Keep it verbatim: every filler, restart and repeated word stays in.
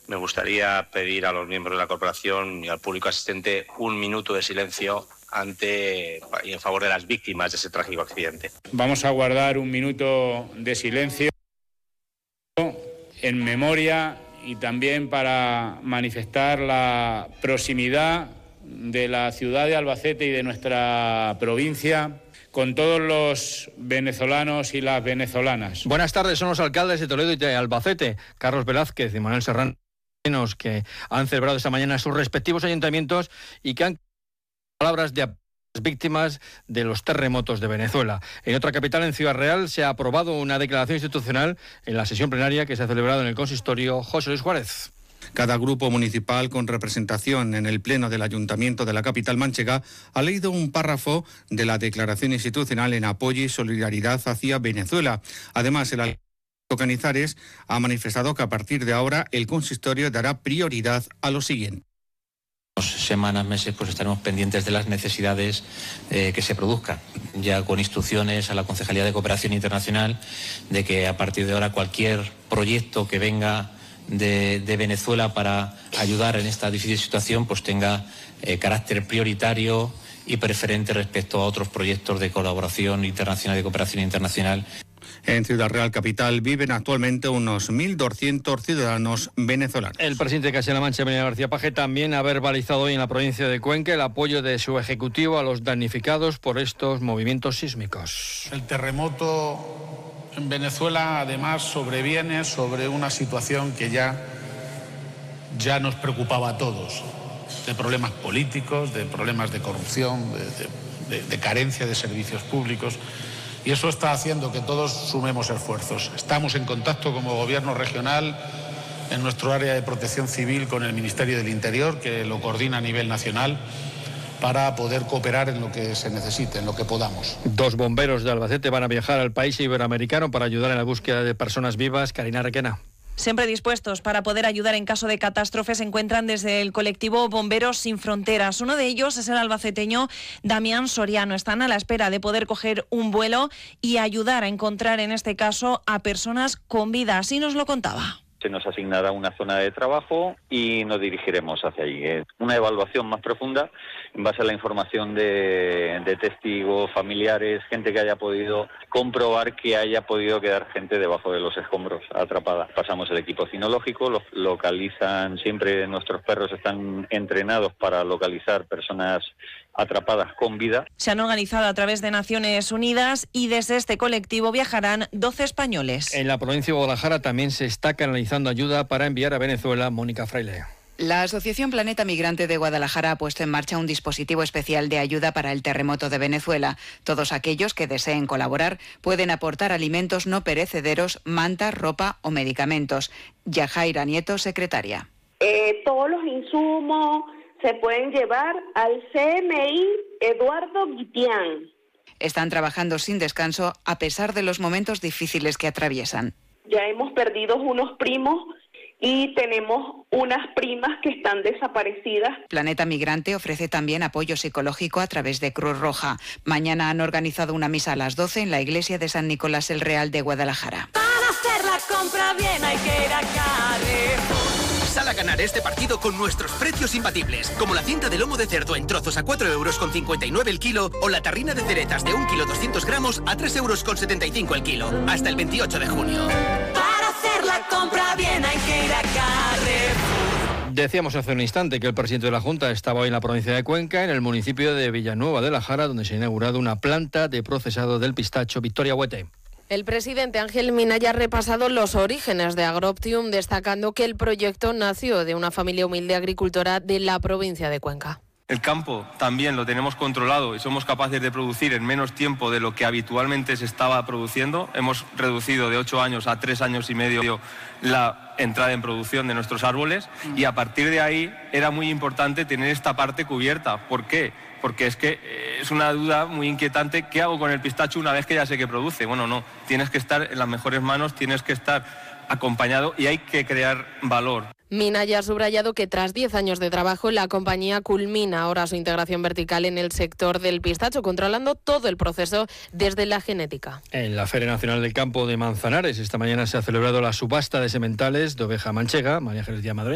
me gustaría pedir a los miembros de la corporación y al público asistente un minuto de silencio ante y en favor de las víctimas de ese trágico accidente. Vamos a guardar un minuto de silencio en memoria y también para manifestar la proximidad de la ciudad de Albacete y de nuestra provincia con todos los venezolanos y las venezolanas. Buenas tardes, son los alcaldes de Toledo y de Albacete, Carlos Velázquez y Manuel Serrano, que han celebrado esta mañana sus respectivos ayuntamientos y que han palabras de las víctimas de los terremotos de Venezuela. En otra capital, en Ciudad Real, se ha aprobado una declaración institucional en la sesión plenaria que se ha celebrado en el consistorio José Luis Juárez. Cada grupo municipal con representación en el Pleno del Ayuntamiento de la capital manchega ha leído un párrafo de la declaración institucional en apoyo y solidaridad hacia Venezuela. Además, el alcalde Cañizares ha manifestado que a partir de ahora el consistorio dará prioridad a lo siguiente. Semanas, meses, pues estaremos pendientes de las necesidades eh, que se produzcan, ya con instrucciones a la Concejalía de Cooperación Internacional de que a partir de ahora cualquier proyecto que venga de, de Venezuela para ayudar en esta difícil situación pues tenga eh, carácter prioritario y preferente respecto a otros proyectos de colaboración internacional, de cooperación internacional. En Ciudad Real Capital viven actualmente unos mil doscientos ciudadanos venezolanos. El presidente de Castilla-La Mancha, Emiliano García Paje, también ha verbalizado hoy en la provincia de Cuenca el apoyo de su ejecutivo a los damnificados por estos movimientos sísmicos. El terremoto en Venezuela además sobreviene sobre una situación que ya, ya nos preocupaba a todos, de problemas políticos, de problemas de corrupción, de, de, de carencia de servicios públicos. Y eso está haciendo que todos sumemos esfuerzos. Estamos en contacto como Gobierno regional en nuestro área de protección civil con el Ministerio del Interior, que lo coordina a nivel nacional, para poder cooperar en lo que se necesite, en lo que podamos. Dos bomberos de Albacete van a viajar al país iberoamericano para ayudar en la búsqueda de personas vivas. Karina Requena. Siempre dispuestos para poder ayudar en caso de catástrofe se encuentran desde el colectivo Bomberos Sin Fronteras. Uno de ellos es el albaceteño Damián Soriano. Están a la espera de poder coger un vuelo y ayudar a encontrar, en este caso, a personas con vida. Así nos lo contaba. Se nos asignará una zona de trabajo y nos dirigiremos hacia allí. Es una evaluación más profunda en base a la información de, de testigos, familiares, gente que haya podido comprobar que haya podido quedar gente debajo de los escombros atrapada. Pasamos el equipo cinológico, lo localizan, siempre nuestros perros están entrenados para localizar personas atrapadas con vida. Se han organizado a través de Naciones Unidas y desde este colectivo viajarán doce españoles. En la provincia de Guadalajara también se está canalizando ayuda para enviar a Venezuela. Mónica Fraile. La Asociación Planeta Migrante de Guadalajara ha puesto en marcha un dispositivo especial de ayuda para el terremoto de Venezuela. Todos aquellos que deseen colaborar pueden aportar alimentos no perecederos, mantas, ropa o medicamentos. Yajaira Nieto, secretaria. Eh, todos los insumos se pueden llevar al C M I Eduardo Guitián. Están trabajando sin descanso a pesar de los momentos difíciles que atraviesan. Ya hemos perdido unos primos y tenemos unas primas que están desaparecidas. Planeta Migrante ofrece también apoyo psicológico a través de Cruz Roja. Mañana han organizado una misa a las doce en la iglesia de San Nicolás el Real de Guadalajara. Para hacer la compra bien hay que ir a Carrefour. Sal a ganar este partido con nuestros precios imbatibles, como la cinta de lomo de cerdo en trozos a cuatro euros con cincuenta y nueve el kilo o la tarrina de ceretas de un kilo doscientos gramos a tres euros con setenta y cinco el kilo, hasta el veintiocho de junio. Para hacer la compra bien hay que ir a Carrefour. Decíamos hace un instante que el presidente de la Junta estaba hoy en la provincia de Cuenca, en el municipio de Villanueva de la Jara, donde se ha inaugurado una planta de procesado del pistacho. Victoria Huete. El presidente Ángel Minaya ha repasado los orígenes de Agroptium, destacando que el proyecto nació de una familia humilde agricultora de la provincia de Cuenca. El campo también lo tenemos controlado y somos capaces de producir en menos tiempo de lo que habitualmente se estaba produciendo. Hemos reducido de ocho años a tres años y medio la entrada en producción de nuestros árboles y a partir de ahí era muy importante tener esta parte cubierta. ¿Por qué? Porque es que es una duda muy inquietante. ¿Qué hago con el pistacho una vez que ya sé que produce? Bueno, no, tienes que estar en las mejores manos, tienes que estar acompañado y hay que crear valor. Minaya ha subrayado que tras diez años de trabajo la compañía culmina ahora su integración vertical en el sector del pistacho, controlando todo el proceso desde la genética. En la Feria Nacional del Campo de Manzanares esta mañana se ha celebrado la subasta de sementales de oveja manchega. María Jesús Díaz Madrid.